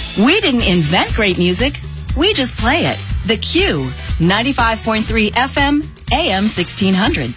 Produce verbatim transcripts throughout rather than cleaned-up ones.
We didn't invent great music. We just play it. The Q, ninety-five point three F M, A M sixteen hundred.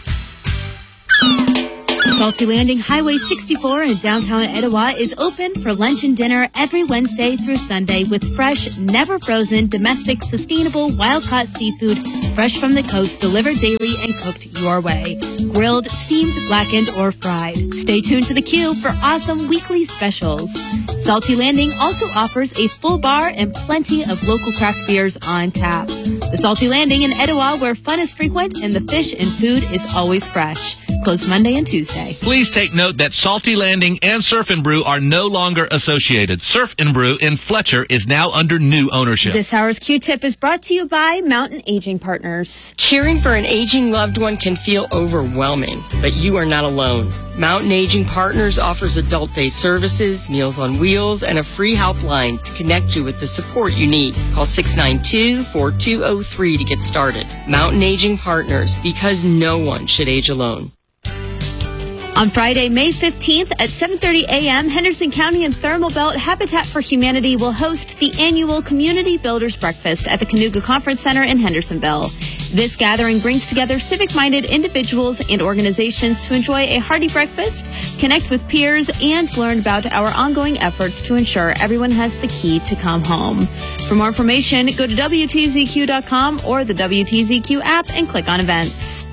Salty Landing Highway sixty-four in downtown Etowah is open for lunch and dinner every Wednesday through Sunday with fresh, never frozen, domestic, sustainable, wild-caught seafood fresh from the coast, delivered daily and cooked your way. Grilled, steamed, blackened, or fried. Stay tuned to the Q for awesome weekly specials. Salty Landing also offers a full bar and plenty of local craft beers on tap. The Salty Landing in Etowah, where fun is frequent and the fish and food is always fresh. Closed Monday and Tuesday. Please take note that Salty Landing and Surf and Brew are no longer associated. Surf and Brew in Fletcher is now under new ownership. This hour's Q-Tip is brought to you by Mountain Aging Partners. Caring for an aging loved one can feel overwhelming, but you are not alone. Mountain Aging Partners offers adult day services, Meals on Wheels, and a free helpline to connect you with the support you need. Call six nine two, four two zero three to get started. Mountain Aging Partners, because no one should age alone. On Friday, May fifteenth at seven thirty a.m., Henderson County and Thermal Belt Habitat for Humanity will host the annual Community Builders Breakfast at the Canoga Conference Center in Hendersonville. This gathering brings together civic-minded individuals and organizations to enjoy a hearty breakfast, connect with peers, and learn about our ongoing efforts to ensure everyone has the key to come home. For more information, go to W T Z Q dot com or the W T Z Q app and click on events.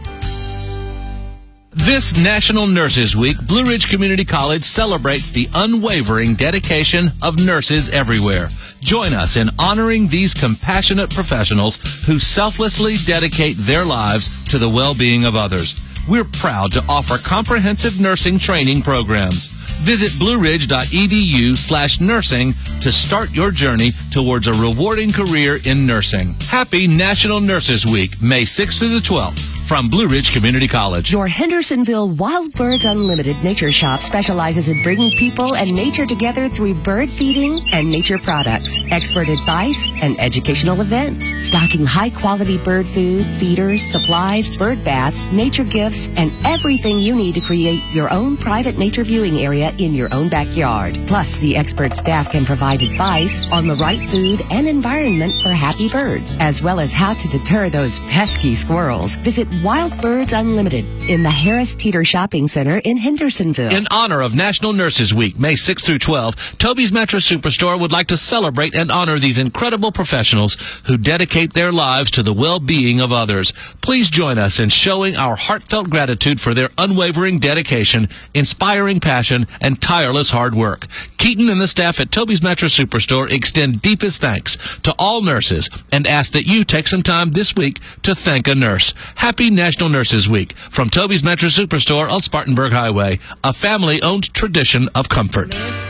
This National Nurses Week, Blue Ridge Community College celebrates the unwavering dedication of nurses everywhere. Join us in honoring these compassionate professionals who selflessly dedicate their lives to the well-being of others. We're proud to offer comprehensive nursing training programs. Visit blueridge.edu slash nursing to start your journey towards a rewarding career in nursing. Happy National Nurses Week, May sixth through the twelfth. From Blue Ridge Community College. Your Hendersonville Wild Birds Unlimited Nature Shop specializes in bringing people and nature together through bird feeding and nature products, expert advice, and educational events. Stocking high-quality bird food, feeders, supplies, bird baths, nature gifts, and everything you need to create your own private nature viewing area in your own backyard. Plus, the expert staff can provide advice on the right food and environment for happy birds, as well as how to deter those pesky squirrels. Visit Wild Birds Unlimited in the Harris Teeter Shopping Center in Hendersonville. In honor of National Nurses Week, May sixth through twelfth, Toby's Mattress Superstore would like to celebrate and honor these incredible professionals who dedicate their lives to the well-being of others. Please join us in showing our heartfelt gratitude for their unwavering dedication, inspiring passion, and tireless hard work. Keaton and the staff at Toby's Mattress Superstore extend deepest thanks to all nurses and ask that you take some time this week to thank a nurse. Happy National Nurses Week from Toby's Mattress Superstore on Spartanburg Highway, a family-owned tradition of comfort.